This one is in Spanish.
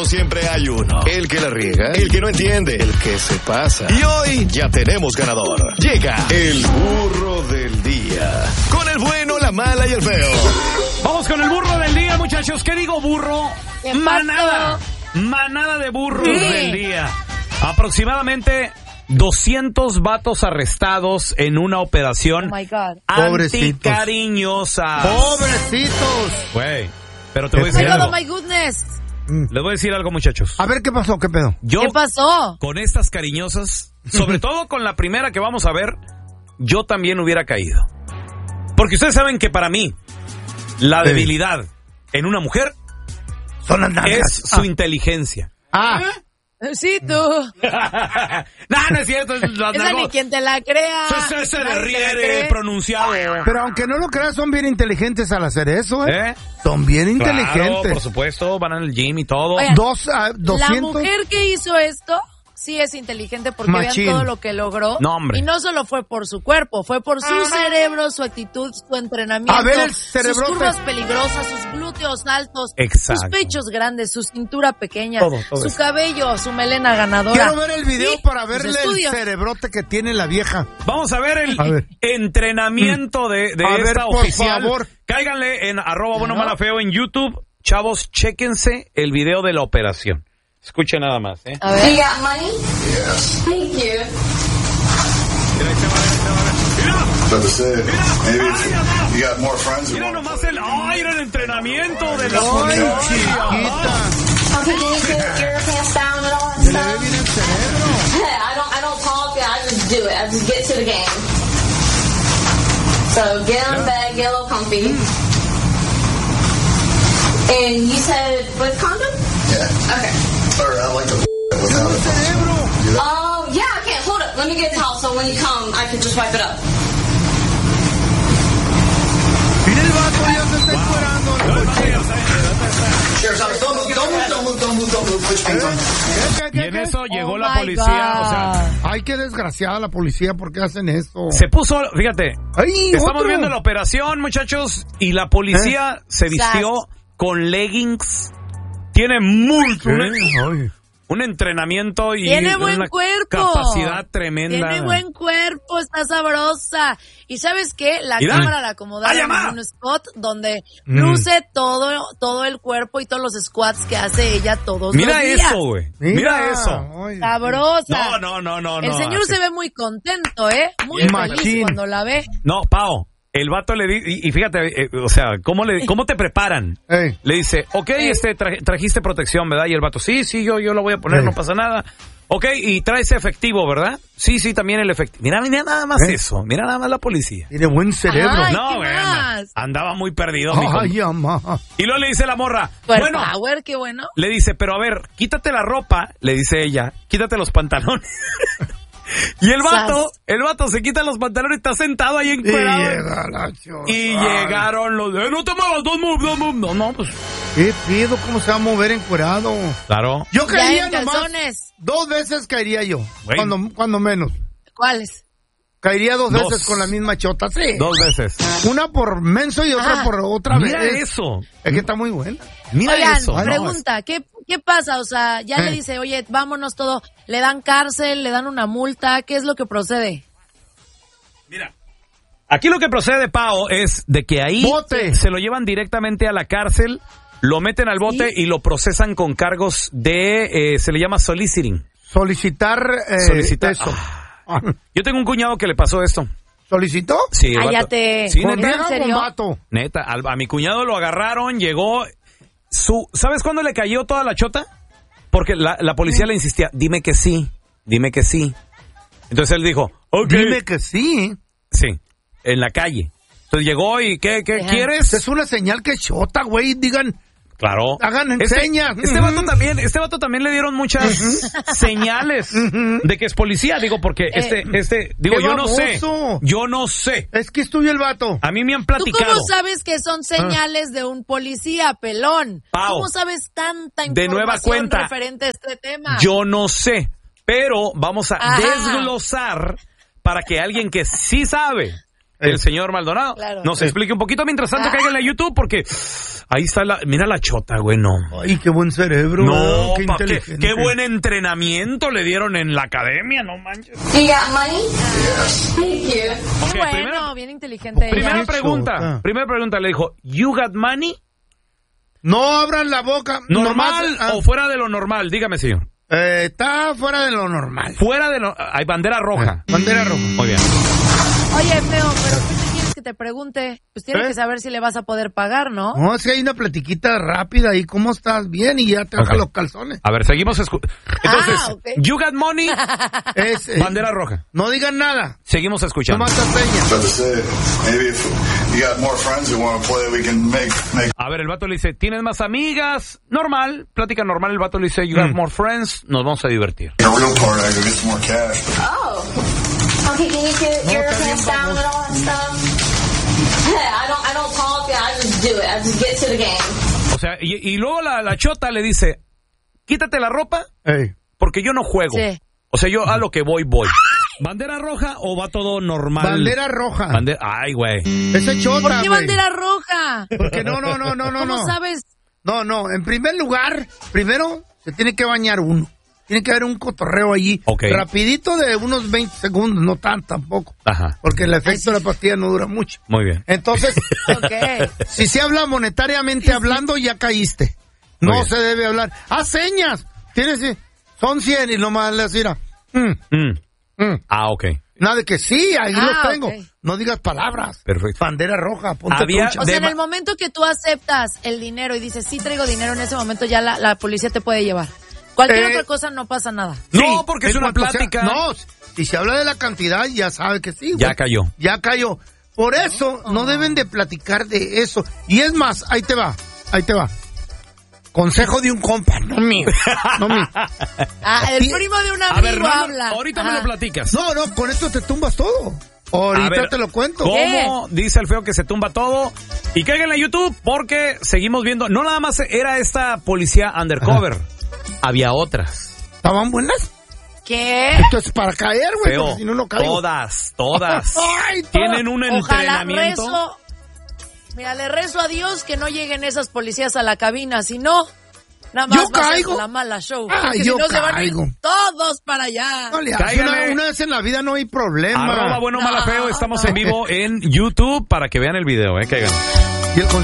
Siempre hay uno, el que la riega, el que no entiende, el que se pasa. Y hoy ya tenemos ganador. Llega el burro del día, con el bueno, la mala y el feo. Vamos con el burro del día, muchachos. ¿Qué digo, burro? Manada de burros del día. Aproximadamente 200 vatos arrestados en una operación anticariñosa. Pobrecitos. Güey, pero te voy a decir algo. Oh my goodness. Les voy a decir algo, muchachos. A ver, ¿qué pasó? ¿Qué pedo? ¿Qué pasó? Con estas cariñosas, sobre todo con la primera que vamos a ver, yo también hubiera caído. Porque ustedes saben que para mí, la debilidad en una mujer son las nalgas. Es su inteligencia. Sí, tú. No es cierto. Esa ni quien te la crea. Se le ríe pronunciado. Pero aunque no lo creas, son bien inteligentes al hacer eso, ¿eh? Son bien inteligentes. Claro, por supuesto, van al gym y todo. Oigan, 200. La mujer que hizo esto sí es inteligente porque Machín. vean todo lo que logró. No, hombre. Y no solo fue por su cuerpo, fue por su cerebro, su actitud, su entrenamiento. A ver, el cerebrote. Sus curvas peligrosas, sus glúteos altos, Exacto. sus pechos grandes, su cintura pequeña, Todo su eso. cabello, su melena ganadora. Quiero ver el video Sí, para verle sus el estudios. cerebrote que tiene la vieja. Vamos a ver el entrenamiento de A ver, esta por oficial. favor. Cáiganle en @buenomalafeo en YouTube. Chavos, chéquense el video de la operación. Escuchen nada más, ¿eh? A ver. You got money? Yes. Thank you. Mira nomás el entrenamiento de la Ay, chiquita. Okay, can you get your pants down and all that Se le ve stuff? bien el cerebro. I don't talk, I just do it. I just get to the game. So get on bed, get a little comfy. And you said with condom? Yeah. Okay. Or I like to without it. Cerebro. Oh, yeah, I can't. Hold up. Let me get a towel so when you come, I can just wipe it up. Mira el vato, ya se está encuerando. Don't move. Put your pants on. Y en eso llegó la my policía, God. o sea, Ay, qué desgraciada la policía, ¿por qué hacen eso? se puso, fíjate, Ay, estamos otro. viendo la operación, muchachos, y la policía se vistió con leggings. Tiene un entrenamiento y Tiene buen una cuerpo. capacidad tremenda. Tiene buen cuerpo, está sabrosa. ¿Y sabes qué? La Mira. cámara la acomodaron en un spot donde luce todo el cuerpo y todos los squats que hace ella todos Mira los días. eso, güey. Mira eso. Ay, Sabrosa. No. El señor se ve muy contento, ¿eh? Muy Bien feliz machín. cuando la ve. No, Pao, el vato le dice, y fíjate, o sea, ¿cómo te preparan? Ey. Le dice, ok, trajiste protección, ¿verdad? Y el vato, sí, yo lo voy a poner, no pasa nada. Ok, y traes efectivo, ¿verdad? Sí, también el efectivo. Mira nada más eso, mira nada más la policía. Tiene buen cerebro. Ay, No, ¿qué güey, más? andaba muy perdido, mi compa. Ay, amá. Y luego le dice la morra, Pues bueno, power, qué bueno. le dice, pero a ver, quítate la ropa, le dice ella, quítate los pantalones. Y el vato se quita los pantalones y está sentado ahí Y encuerado. llega la chota. Y llegaron los... no te muevas, don't move. No, pues... ¿Qué pido? ¿Cómo se va a mover encuerado? Claro. Yo Ya caería en nomás. calzones. 2 veces caería yo. Güey. Cuando menos. ¿Cuáles? Caería dos Dos. veces con la misma chota, sí. 2 veces. Una por menso y otra por otra Mira vez. eso. Es que está muy buena. Mira Oigan, eso. No, pregunta, ¿qué pasa? O sea, ya le dice, oye, vámonos todo. ¿Le dan cárcel? ¿Le dan una multa? ¿Qué es lo que procede? Mira. Aquí lo que procede, Pao, es de que ahí Bote. se lo llevan directamente a la cárcel, lo meten al bote y lo procesan con cargos de... se le llama soliciting. Solicitar. Eso. Yo tengo un cuñado que le pasó esto. ¿Solicitó? Sí, el vato- Cállate. Sí, ¿Con neta. vieja o con serio? vato? Neta, a mi cuñado lo agarraron, llegó... ¿Sabes cuándo le cayó toda la chota? Porque la policía le insistía, dime que sí. Entonces él dijo, ok. Dime que sí. Sí, en la calle. Entonces llegó y, ¿qué quieres? Es una señal que chota, güey. Digan, Claro. hagan Este señas. vato también le dieron muchas señales de que es policía. Digo, porque digo, ¡Qué baboso! Yo no sé. Es que es tuyo el vato. A mí me han ¿Tú platicado. cómo sabes que son señales de un policía, pelón? Pau, ¿Cómo sabes tanta de información nueva cuenta, referente a este tema? Yo no sé, pero vamos a Ajá. desglosar para que alguien que sí sabe el señor Maldonado, nos explique un poquito. Mientras tanto, cáiganle a YouTube porque ahí está mira la chota, güey, no. Ay, qué buen cerebro. No, qué inteligente. Qué buen entrenamiento le dieron en la academia, no manches. You got money? Yes. Thank you. Qué bueno, bien inteligente. Primera pregunta, le dijo, ¿you got money? No abran la boca. ¿Normal o fuera de lo normal? Dígame, señor. Está fuera de lo normal. Hay bandera roja. Bandera roja. Muy bien. Oye, feo, pero ¿qué te quieres que te pregunte? Pues tienes que saber si le vas a poder pagar, ¿no? No, es que hay una platiquita rápida ahí. ¿Cómo estás? Bien, y ya te bajan los calzones. A ver, seguimos Entonces, you got money, bandera roja. No digan nada. Seguimos escuchando. A ver, el vato le dice, ¿tienes más amigas? Normal, plática normal. El vato le dice, you have more friends, nos vamos a divertir. Okay, can you get your pants down and all that stuff? I don't talk, I just do it. I just get to the game. O sea, y luego la chota le dice, quítate la ropa, porque yo no juego. Sí. O sea, yo a lo que voy. ¿Bandera roja o va todo normal? Bandera roja. Ay, güey. Ese chota, ¿por qué bandera roja? Porque no. ¿Cómo sabes? No, en primer lugar, primero se tiene que bañar uno. Tiene que haber un cotorreo allí, rapidito de unos 20 segundos, no tampoco. Ajá. Porque el efecto de la pastilla no dura mucho. Muy bien. Entonces, si se habla monetariamente hablando, ya caíste. No se debe hablar. ¡Haz señas! Son 100 y nomás le dirá. Ok. Nada de que sí, ahí los tengo. Okay. No digas palabras. Perfecto. Bandera roja, ponte trucha. O sea, en el momento que tú aceptas el dinero y dices, sí traigo dinero, en ese momento ya la policía te puede llevar. Cualquier otra cosa no pasa nada. No, porque es una plática. Si se habla de la cantidad, ya sabe que sí. Ya cayó. Por eso no deben de platicar de eso. Y es más, ahí te va. Consejo de un compa, no mío. El primo de un amigo habla. Ahorita me lo platicas. No, con esto te tumbas todo. Ahorita te lo cuento. ¿Cómo dice el feo que se tumba todo? Y cáiganle a YouTube porque seguimos viendo. No nada más era esta policía undercover. Había otras. ¿Estaban buenas? ¿Qué? Esto es para caer, güey, porque si no caigo. Todas. Ay, tienen un entrenamiento. Le rezo a Dios que no lleguen esas policías a la cabina, si no, nada más va a ser la mala show. Porque si no se van a ir todos para allá. Una vez en la vida no hay problema. @bueno mala feo, estamos en vivo en YouTube para que vean el video, caigan. Y el